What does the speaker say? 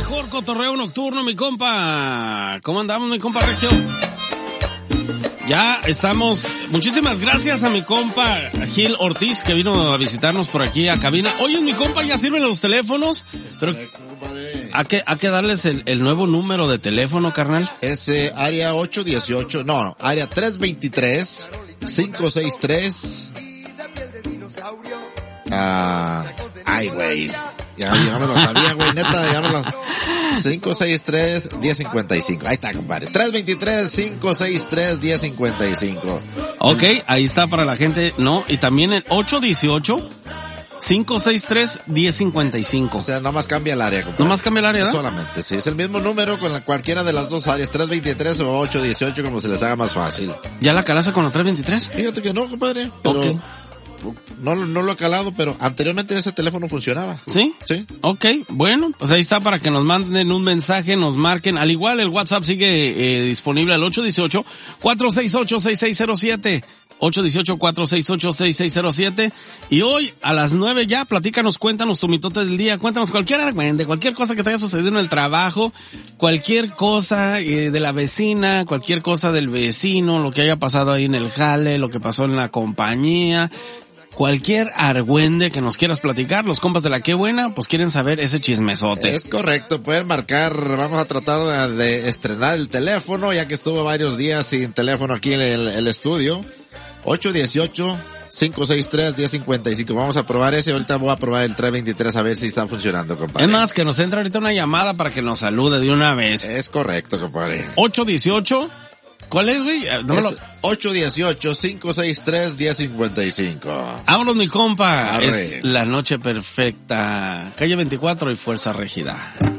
mejor cotorreo nocturno, mi compa. ¿Cómo andamos, mi compa Regio? Ya estamos. Muchísimas gracias a mi compa Gil Ortiz, que vino a visitarnos por aquí a cabina. Oye, mi compa, ya sirven los teléfonos, pero hay que darles el nuevo número de teléfono, carnal. Es área 818, área 323-563. Ay, güey. Ya me lo sabía, güey, neta, ya me lo... 563-1055. Ahí está, compadre. 323-563-1055. Ok, ahí está para la gente, ¿no? Y también el 818-563-1055. O sea, nomás cambia el área, compadre. Nomás cambia el área, ¿verdad? Solamente, sí. Es el mismo número con cualquiera de las dos áreas, 323 o 818, como se les haga más fácil. ¿Ya la calaza con la 323? Fíjate que no, compadre. Pero... Okay. No lo he calado, pero anteriormente ese teléfono funcionaba. ¿Sí? Sí. Ok, bueno, pues ahí está para que nos manden un mensaje, nos marquen. Al igual el WhatsApp sigue disponible al 818-468-6607. 818-468-6607. Y hoy a las 9 ya, platícanos, cuéntanos tu mitote del día, cuéntanos cualquier cosa que te haya sucedido en el trabajo, cualquier cosa de la vecina, cualquier cosa del vecino, lo que haya pasado ahí en el jale, lo que pasó en la compañía. Cualquier argüende que nos quieras platicar, los compas de la Qué Buena, pues quieren saber ese chismesote. Es correcto, pueden marcar, vamos a tratar de estrenar el teléfono, ya que estuve varios días sin teléfono aquí en el estudio. 818-563-1055. Vamos a probar ese, ahorita voy a probar el 323 a ver si está funcionando, compadre. Es más, que nos entre ahorita una llamada para que nos salude de una vez. Es correcto, compadre. 818... ¿Cuál es, güey? 818-563-1055. Vámonos, mi compa. Arre. Es la noche perfecta. Calle 24 y Fuerza Régida.